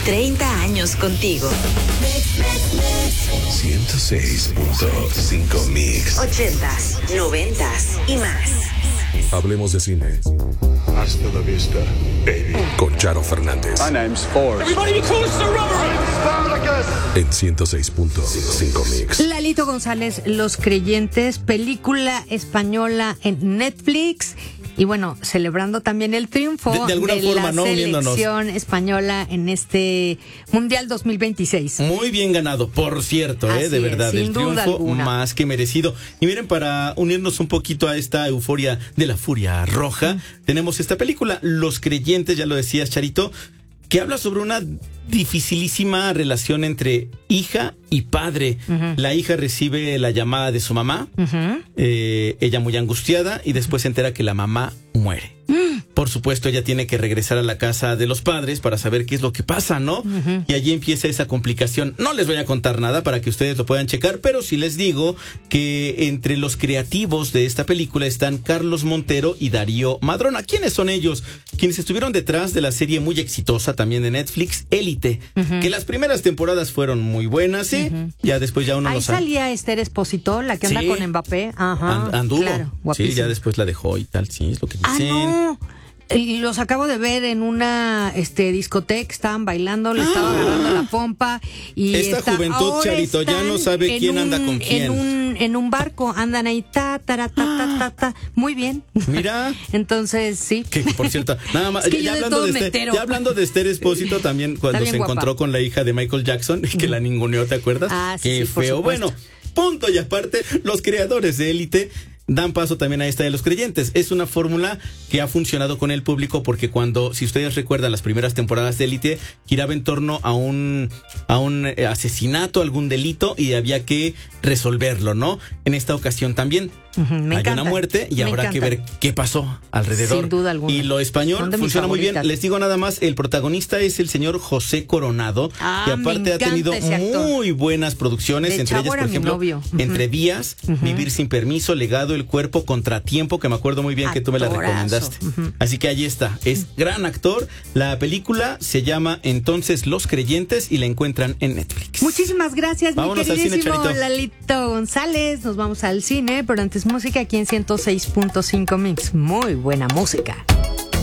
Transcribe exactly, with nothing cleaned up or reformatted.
treinta años contigo. ciento seis punto cinco Mix. Ochentas, noventas y más. Hablemos de cine. Hasta la vista, baby. Con Charo Fernández. My name's Forrest. Everybody be cool, Spartacus. En ciento seis punto cinco Mix. Lalito González, Los Creyentes, película española en Netflix. Y bueno, celebrando también el triunfo de, de, alguna de forma, la ¿no? selección española en este Mundial dos mil veintiséis. Muy bien ganado, por cierto, eh, de verdad, es, el triunfo más que merecido. Y miren, para unirnos un poquito a esta euforia de la furia roja, mm. tenemos esta película, Los Creyentes, ya lo decías, Charito, que habla sobre una dificilísima relación entre hija y padre. Uh-huh. La hija recibe la llamada de su mamá, uh-huh. eh, ella muy angustiada, y después se entera que la mamá muere. Uh-huh. Por supuesto, ella tiene que regresar a la casa de los padres para saber qué es lo que pasa, ¿no? Uh-huh. Y allí empieza esa complicación. No les voy a contar nada para que ustedes lo puedan checar, pero sí les digo que entre los creativos de esta película están Carlos Montero y Darío Madrona. ¿Quiénes son ellos? Quienes estuvieron detrás de la serie muy exitosa también de Netflix, Élite, uh-huh. que las primeras temporadas fueron muy buenas, ¿sí? Uh-huh. Ya después ya uno Ahí no sabe. Ahí salía Esther Esposito, la que anda sí. con Mbappé. Ajá. And, anduvo. Claro, sí, ya después la dejó y tal, sí, es lo que dicen. Ah, no. Y los acabo de ver en una este discoteca, estaban bailando, le estaba ¡Ah! agarrando la pompa. Y esta está, juventud, Charito, ya no sabe quién un, anda con quién. En un, en un barco, andan ahí, ta, ta, ta, ta, ta, ta. Muy bien. Mira. Entonces, sí. Que, por cierto, nada más, es que ya, hablando de este, ya hablando de Esther Espósito, también cuando se guapa. encontró con la hija de Michael Jackson, que la ninguneó, ¿te acuerdas? Ah, sí, Qué sí, feo. Bueno, punto y aparte, los creadores de Élite dan paso también a esta de Los Creyentes. Es una fórmula que ha funcionado con el público porque cuando, si ustedes recuerdan las primeras temporadas de Élite, giraba en torno a un a un asesinato, algún delito y había que resolverlo, ¿no? En esta ocasión también uh-huh, me hay encanta, una muerte y habrá encanta. que ver qué pasó alrededor. Sin duda alguna. Y lo español funciona muy bien. Les digo nada más, el protagonista es el señor José Coronado, ah, que aparte ha tenido muy buenas producciones, de entre ellas, por ejemplo, uh-huh. Entre Vías, uh-huh. Vivir sin permiso, Legado, El cuerpo, Contratiempo, que me acuerdo muy bien que tú me la recomendaste. Uh-huh. Así que ahí está, es gran actor. La película se llama entonces Los Creyentes y la encuentran en Netflix. Muchísimas gracias, Vámonos mi queridísimo al cine, Charito. Lalito González. Nos vamos al cine, pero antes música aquí en ciento seis punto cinco Mix. Muy buena música.